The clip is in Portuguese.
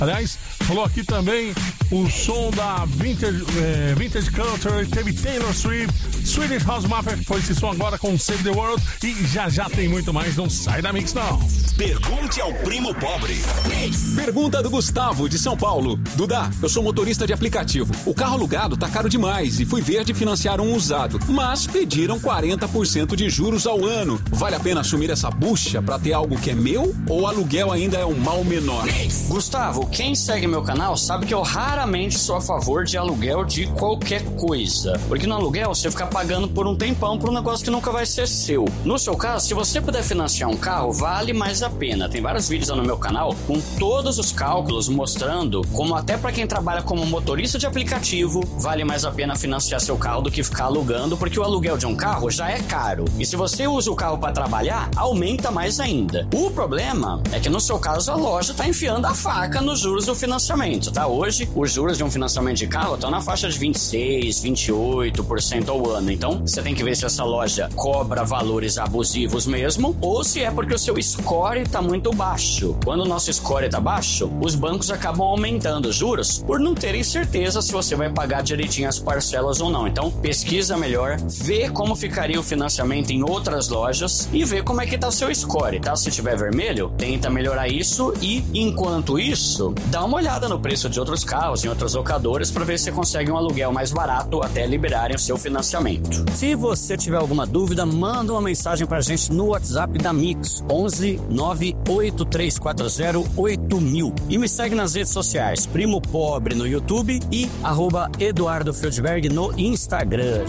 Aliás, falou aqui também o som da Vintage Culture, teve Taylor Swift, Swedish House Mafia, que foi esse som agora com Save the World, e já tem muito mais, não sai da Mix não. Pergunte ao Primo Pobre. Pergunta do Gustavo, de São Paulo. Duda, eu sou motorista de aplicativo. O carro alugado tá caro demais e fui ver de financiar um usado, mas pediram 40% de juros ao ano. Vale a pena assumir essa bucha pra ter algo que é meu ou o aluguel ainda é um mal menor? Gustavo, quem segue meu canal sabe que eu raramente sou a favor de aluguel de qualquer coisa. Porque no aluguel você fica pagando por um tempão por um negócio que nunca vai ser seu. No seu caso, se você puder financiar um carro, vale mais a pena. Tem vários vídeos lá no meu canal com todos os cálculos mostrando como até para quem trabalha como motorista de aplicativo, vale mais a pena financiar seu carro do que ficar alugando, porque o aluguel de um carro já é caro. E se você usa o carro para trabalhar, aumenta mais ainda. O problema é que no seu caso a loja tá enfiando a faca nos juros do financiamento, tá? Hoje, os juros de um financiamento de carro estão na faixa de 26%, 28% ao ano. Então, você tem que ver se essa loja cobra valores abusivos mesmo, ou se é porque o seu score tá muito baixo. Quando o nosso score tá baixo, os bancos acabam aumentando os juros por não terem certeza se você vai pagar direitinho as parcelas ou não. Então, pesquisa melhor, vê como ficaria o financiamento em outras lojas e vê como é que tá o seu score, tá? Se tiver vermelho, tenta melhorar isso e, enquanto isso, dá uma olhada no preço de outros carros em outras locadoras para ver se você consegue um aluguel mais barato até liberarem o seu financiamento. Se você tiver alguma dúvida, manda uma mensagem pra gente no WhatsApp da Mix, 11 98340 8000. E me segue nas redes sociais, Primo Pobre no YouTube e @EduardoFieldberg no Instagram.